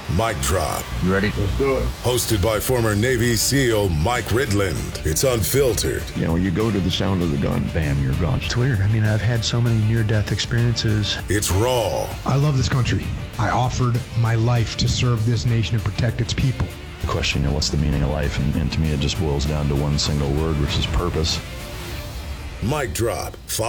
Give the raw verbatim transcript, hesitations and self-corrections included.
Mic Drop. You ready? Let's do it. Hosted by former Navy SEAL Mike Ridland. It's unfiltered. You know, you go to the sound of the gun, bam, you're gone. It's weird. I mean, I've had so many near-death experiences. It's raw. I love this country. I offered my life to serve this nation and protect its people. Question, you know, what's the meaning of life? And, and to me, it just boils down to one single word, which is purpose. Mic Drop.